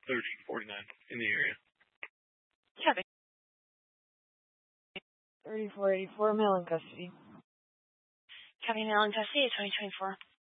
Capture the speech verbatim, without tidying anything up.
thirteen forty-nine in the area. Yeah. thirty-four eighty-four, male in custody. Copy, male in custody, twenty twenty-four.